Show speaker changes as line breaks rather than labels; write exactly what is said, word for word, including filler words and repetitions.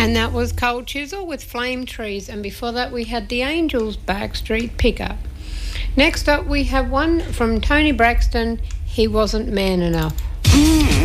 And that was Cold Chisel with Flame Trees. And before that, we had the Angels Backstreet Pickup. Next up, we have one from Tony Braxton, He Wasn't Man Enough.